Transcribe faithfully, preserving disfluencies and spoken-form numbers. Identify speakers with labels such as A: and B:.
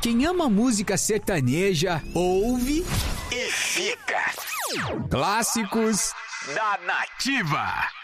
A: Quem ama música sertaneja, ouve e fica. Clássicos da Nativa.